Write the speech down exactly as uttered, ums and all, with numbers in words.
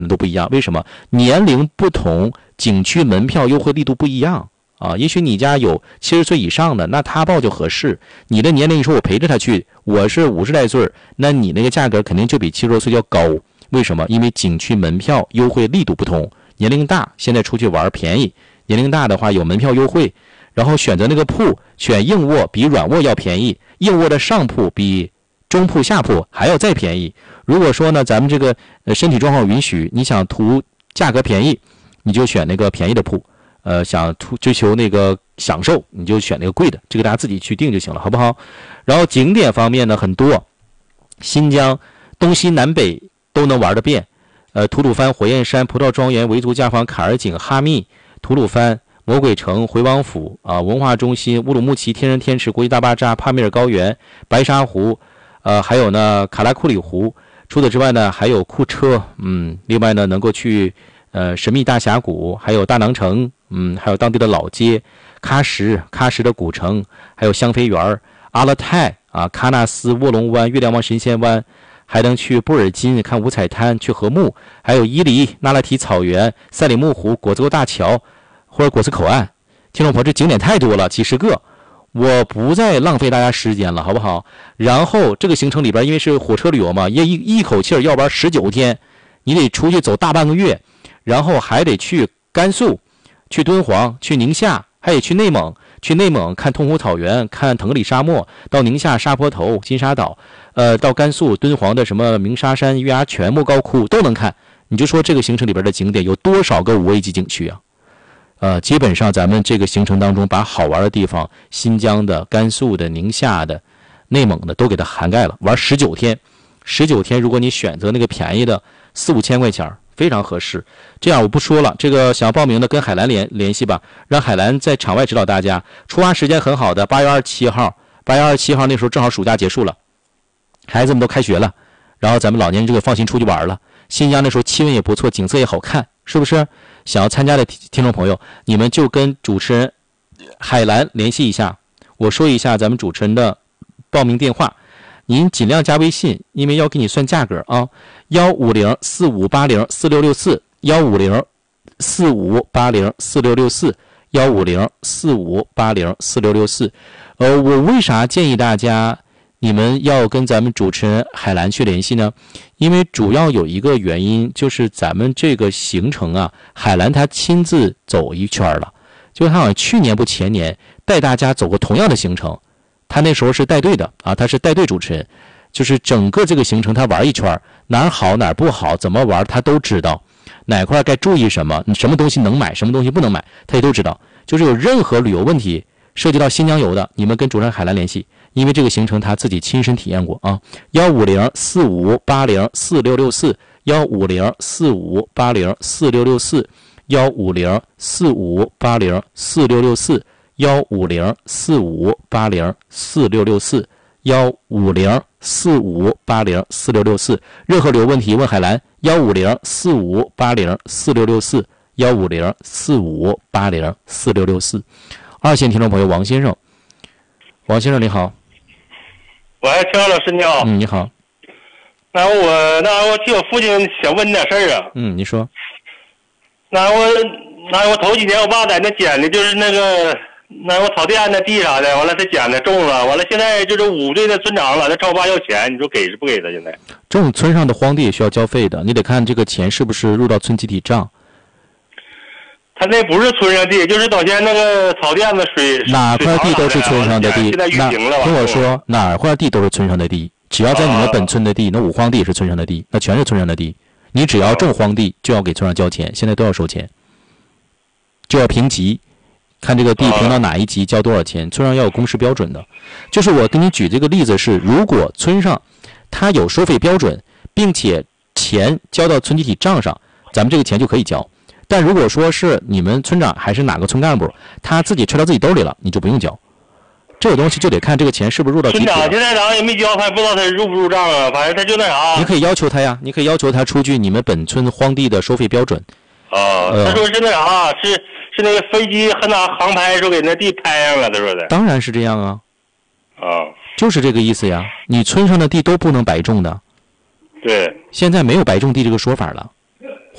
都不一样。为什么？年龄不同，景区门票优惠力度不一样啊。也许你家有七十岁以上的，那他报就合适。你的年龄说我陪着他去，我是五十来岁，那你那个价格肯定就比七十多岁要高。为什么？因为景区门票优惠力度不同。年龄大，现在出去玩便宜；年龄大的话有门票优惠，然后选择那个铺，选硬卧比软卧要便宜，硬卧的上铺比中铺下铺还要再便宜。如果说呢，咱们这个呃身体状况允许，你想图价格便宜，你就选那个便宜的铺；呃，想图追求那个享受，你就选那个贵的。这个大家自己去定就行了，好不好？然后景点方面呢，很多，新疆东西南北都能玩得遍。呃，吐鲁番、火焰山、葡萄庄园、维族家坊、卡尔井、哈密、吐鲁番、魔鬼城、回王府啊、文化中心、乌鲁木齐、天人天池、国际大巴扎、帕米尔高原、白沙湖，呃，还有呢卡拉库里湖。除此之外呢，还有库车，嗯，另外呢能够去呃神秘大峡谷，还有大囊城，嗯，还有当地的老街、喀什、喀什的古城，还有香妃园、阿勒泰啊、喀纳斯、卧龙湾、月亮湾、神仙湾。还能去布尔津看五彩滩，去禾木，还有伊犁、那拉提草原、赛里木湖、果子沟大桥或者果子口岸。听众朋友，这景点太多了，几十个，我不再浪费大家时间了，好不好？然后这个行程里边，因为是火车旅游嘛，也一一口气儿要玩十九天，你得出去走大半个月，然后还得去甘肃、去敦煌、去宁夏，还得去内蒙。去内蒙看通湖草原，看腾格里沙漠，到宁夏沙坡头、金沙岛，呃，到甘肃敦煌的什么鸣沙山、月牙泉、莫高窟都能看。你就说这个行程里边的景点有多少个五 A 级景区啊？呃，基本上咱们这个行程当中把好玩的地方，新疆的、甘肃的、宁夏的、内蒙的都给它涵盖了，玩十九天。十九天，如果你选择那个便宜的四五千块钱，非常合适。这样我不说了，这个想要报名的跟海兰联联系吧，让海兰在场外指导大家。出发时间很好的，八月二十七号，八月二十七号那时候正好暑假结束了，孩子们都开学了，然后咱们老年人这个放心出去玩了。新疆那时候气温也不错，景色也好看，是不是？想要参加的听众朋友，你们就跟主持人海兰联系一下，我说一下咱们主持人的报名电话。您尽量加微信，因为要给你算价格啊，幺五零四五八零四六六四，幺五零四五八零四六六四，幺五零四五八零四六六四。呃，我为啥建议大家你们要跟咱们主持人海兰去联系呢？因为主要有一个原因，就是咱们这个行程啊，海兰她亲自走一圈了，就是她好像去年不前年带大家走过同样的行程。他那时候是带队的啊，他是带队主持人，就是整个这个行程他玩一圈，哪儿好哪儿不好，怎么玩他都知道，哪块该注意什么，什么东西能买，什么东西不能买，他也都知道。就是有任何旅游问题涉及到新疆游的，你们跟主持人海兰联系，因为这个行程他自己亲身体验过啊。幺五零四五八零四六六四，幺五零四五八零四六六四，幺五零四五八零四六六四。幺五零四五八零四六六四，幺五零四五八零四六六四，任何旅游问题问海兰，幺五零四五八零四六六四，幺五零四五八零四六六四。二线听众朋友王先生，王先生你好。 喂，陈老师你好。 嗯，你好。 那我那我替我父亲想问点事儿啊。 嗯，你说。 那我那我头几年我爸在那捡的就是那个。那我草地那地啥的，完了他捡的种了，完了现在就是五队的村长了，他朝我爸要钱，你说给是不给他？现在这种村上的荒地也需要交费的，你得看这个钱是不是入到村集体账。 他那不是村上地，就是等先那个草甸子水哪块地都是村上的地。 现在运行了， 听我说，哪块地都是村上的地，只要在你们本村的地，那五荒地也是村上的地，那全是村上的地。你只要种荒地，就要给村上交钱，现在都要收钱，就要评级。看这个地评到哪一级交多少钱，村上要有公示标准的。就是我给你举这个例子是，如果村上他有收费标准，并且钱交到村集体账上，咱们这个钱就可以交。但如果说是你们村长还是哪个村干部他自己揣到自己兜里了，你就不用交。这个东西就得看这个钱是不是入到集体了。 村长现在咱也没交，他不知道他入不入账啊，反正他就那啥。 你可以要求他呀，你可以要求他出具你们本村荒地的收费标准。 啊、呃，他说是那啥，是是那个飞机和拿航拍说给那地拍上了，他说的。 当然是这样啊。 啊， 就是这个意思呀。你村上的地都不能白种的。 对。 现在没有白种地这个说法了。